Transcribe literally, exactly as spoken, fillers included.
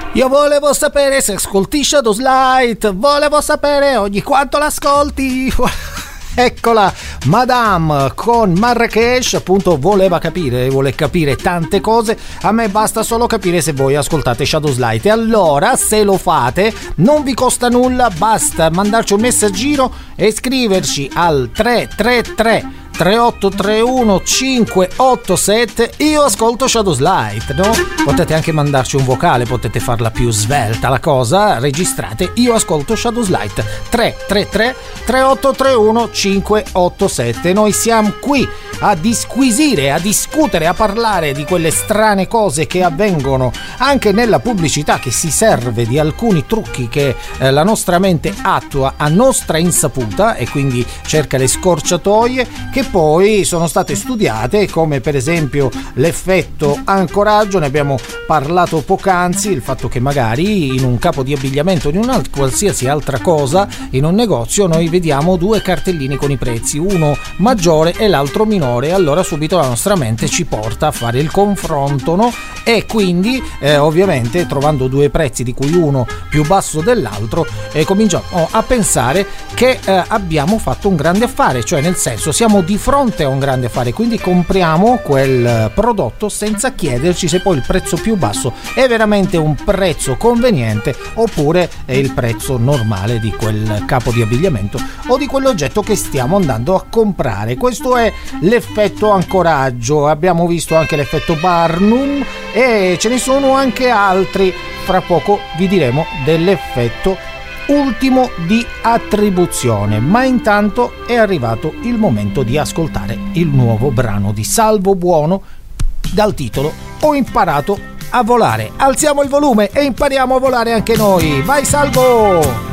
Io volevo sapere se ascolti Shadows Light, volevo sapere ogni quanto l'ascolti. Eccola, Madame con Marrakesh, appunto voleva capire, vuole capire tante cose, a me basta solo capire se voi ascoltate Shadows Light. E allora, se lo fate, non vi costa nulla, basta mandarci un messaggino e scriverci al tre tre tre tre otto tre uno cinque otto sette. Io ascolto Shadows Light, no? Potete anche mandarci un vocale, potete farla più svelta la cosa, registrate Io ascolto Shadows Light tre tre tre tre otto tre uno cinque otto sette. Noi siamo qui a disquisire, a discutere, a parlare di quelle strane cose che avvengono anche nella pubblicità, che si serve di alcuni trucchi che eh, la nostra mente attua a nostra insaputa e quindi cerca le scorciatoie, che poi sono state studiate, come per esempio l'effetto ancoraggio. Ne abbiamo parlato poc'anzi, il fatto che magari in un capo di abbigliamento o in una qualsiasi altra cosa in un negozio noi vediamo due cartellini con i prezzi, uno maggiore e l'altro minore, allora subito la nostra mente ci porta a fare il confronto, no? E quindi eh, ovviamente trovando due prezzi di cui uno più basso dell'altro eh, cominciamo a pensare che eh, abbiamo fatto un grande affare, cioè nel senso siamo di fronte a un grande affare, quindi compriamo quel prodotto senza chiederci se poi il prezzo più basso è veramente un prezzo conveniente oppure è il prezzo normale di quel capo di abbigliamento o di quell'oggetto che stiamo andando a comprare. Questo è l'effetto ancoraggio. Abbiamo visto anche l'effetto Barnum e ce ne sono anche altri. Fra poco vi diremo dell'effetto ultimo di attribuzione, ma intanto è arrivato il momento di ascoltare il nuovo brano di Salvo Buono dal titolo Ho imparato a volare. Alziamo il volume e impariamo a volare anche noi. Vai Salvo!